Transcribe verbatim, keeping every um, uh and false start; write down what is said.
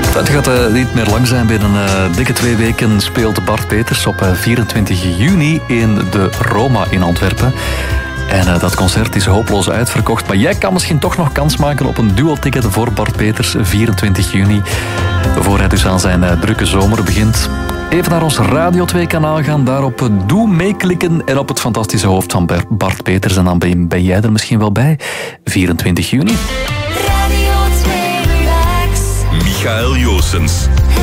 Het gaat uh, niet meer lang zijn. Binnen uh, dikke twee weken speelt Bart Peters op uh, vierentwintig juni in de Roma in Antwerpen. En uh, dat concert is hopeloos uitverkocht. Maar jij kan misschien toch nog kans maken op een duo-ticket voor Bart Peters, vierentwintig juni. Voor hij dus aan zijn uh, drukke zomer begint. Even naar ons Radio twee kanaal gaan, daarop doe meeklikken en op het fantastische hoofd van Bart Peters. En dan ben, ben jij er misschien wel bij, vierentwintig juni. Radio twee Relax. Michael Joossens.